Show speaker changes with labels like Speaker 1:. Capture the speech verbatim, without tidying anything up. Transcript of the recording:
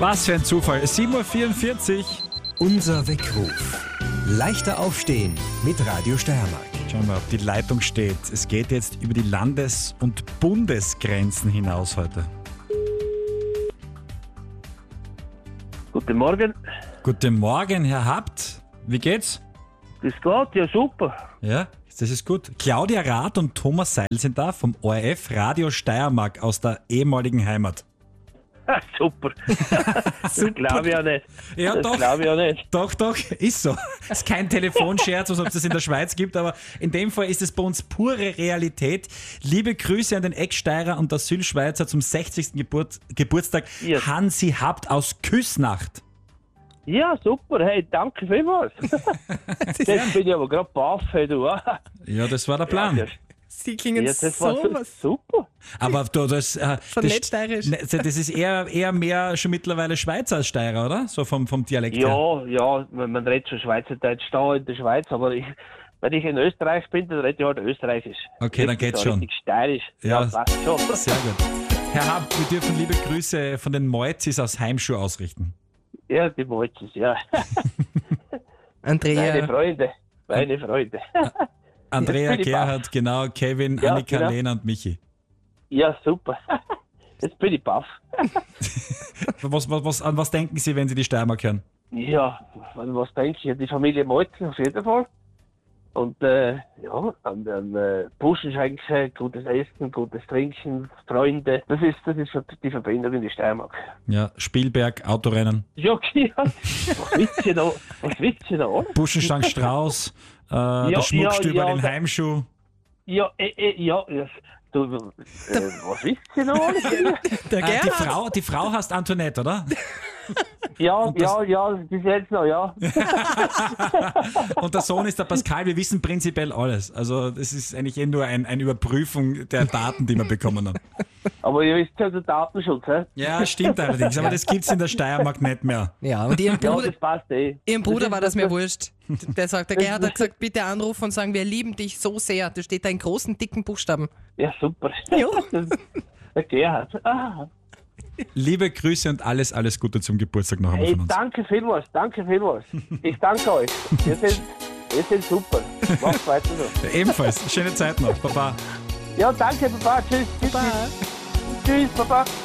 Speaker 1: Was für ein Zufall. sieben Uhr vierundvierzig.
Speaker 2: Unser Weckruf. Leichter aufstehen mit Radio Steiermark.
Speaker 1: Schauen wir mal, ob die Leitung steht. Es geht jetzt über die Landes- und Bundesgrenzen hinaus heute.
Speaker 3: Guten Morgen.
Speaker 1: Guten Morgen, Herr Habt. Wie geht's?
Speaker 3: Das geht, ja super.
Speaker 1: Ja, das ist gut. Claudia Rath und Thomas Seil sind da vom O R F Radio Steiermark aus der ehemaligen Heimat.
Speaker 3: Ha, super. Das glaube ich ja nicht.
Speaker 1: Ja,
Speaker 3: das
Speaker 1: doch.
Speaker 3: glaube ich ja nicht.
Speaker 1: Doch, doch, ist so. Ist kein Telefonscherz, als ob es das in der Schweiz gibt, aber in dem Fall ist es bei uns pure Realität. Liebe Grüße an den Ex-Steirer und Asylschweizer zum sechzigsten Geburt, Geburtstag,
Speaker 3: Ja.
Speaker 1: Hansi Habt aus Küsnacht.
Speaker 3: Ja, super. Hey, danke vielmals. Jetzt bin ich aber gerade baff. Hey, du.
Speaker 1: Ja, das war der Plan.
Speaker 3: Ja,
Speaker 4: Sie klingen
Speaker 3: ja, das war so
Speaker 4: sowas
Speaker 3: super.
Speaker 1: Aber du, das, äh,
Speaker 4: von
Speaker 1: das,
Speaker 4: nicht steirisch.
Speaker 1: ne, das ist eher, eher mehr schon mittlerweile Schweizer als Steirer, oder? So vom, vom Dialekt her.
Speaker 3: Ja, ja, man, man redet schon Schweizerdeutsch da in der Schweiz, aber ich, wenn ich in Österreich bin, dann rede ich halt Österreichisch.
Speaker 1: Okay, dann
Speaker 3: Richtig
Speaker 1: geht's
Speaker 3: so
Speaker 1: schon.
Speaker 3: Richtig steirisch.
Speaker 1: Ja.
Speaker 3: Ja, passt schon.
Speaker 1: Sehr gut. Herr Habt, wir dürfen liebe Grüße von den Moizis aus Heimschuh ausrichten.
Speaker 3: Ja, die Moizis, ja. Meine
Speaker 4: Andrea,
Speaker 3: Freunde, meine Freunde.
Speaker 1: Andrea,
Speaker 3: Jetzt bin ich
Speaker 1: Gerhard, genau, Kevin,
Speaker 3: Ja,
Speaker 1: Annika,
Speaker 3: genau.
Speaker 1: Lena und Michi.
Speaker 3: Ja, super. Jetzt bin ich baff.
Speaker 1: Was, was, was, an was denken Sie, wenn Sie die Steiermark hören?
Speaker 3: Ja, an was denke ich? An die Familie Molzen auf jeden Fall. Und äh, ja, an den äh, Buschenschenken, gutes Essen, gutes Trinken, Freunde. Das ist, das ist die Verbindung in die Steiermark.
Speaker 1: Ja, Spielberg, Autorennen,
Speaker 3: Ja, okay. Was willst du noch? Was willst du noch?
Speaker 1: Buschenstank Strauß, äh, der Schmuckstüber,
Speaker 3: ja,
Speaker 1: den
Speaker 3: da-
Speaker 1: Heimschuh.
Speaker 3: Ja, äh, äh, ja, ja. Du, äh, was willst du noch?
Speaker 4: der
Speaker 1: Äh, die,
Speaker 4: Gerhard.
Speaker 1: Frau, die Frau heißt Antoinette, oder?
Speaker 3: Ja,
Speaker 1: das-
Speaker 3: ja, ja, bis jetzt noch, ja.
Speaker 1: Und der Sohn ist der Pascal. Wir wissen prinzipiell alles. Also das ist eigentlich eh nur ein, eine Überprüfung der Daten, die wir bekommen haben.
Speaker 3: Aber ihr wisst ja, der Datenschutz, hä?
Speaker 1: Ja, stimmt allerdings. Aber das gibt's in der Steiermark nicht mehr.
Speaker 4: Ja, und ihrem
Speaker 3: Ja,
Speaker 4: Bruder,
Speaker 3: das passt eh.
Speaker 4: ihrem Bruder
Speaker 3: ist-
Speaker 4: war das mir
Speaker 3: das-
Speaker 4: wurscht. Der sagt, der Gerhard hat gesagt, bitte anrufen und sagen, wir lieben dich so sehr. Da steht da in großen, dicken Buchstaben.
Speaker 3: Ja, super.
Speaker 4: Ja.
Speaker 3: Der Gerhard. Ah.
Speaker 1: Liebe Grüße und alles, alles Gute zum Geburtstag noch einmal
Speaker 3: Hey,
Speaker 1: von uns.
Speaker 3: danke vielmals, danke vielmals. Ich danke euch. Ihr seid, ihr seid super. Macht weiter so.
Speaker 1: Ebenfalls. Schöne Zeit noch. Baba.
Speaker 3: Ja, danke, Papa. Tschüss. Tschüss.
Speaker 4: Baba.
Speaker 3: Tschüss, Papa.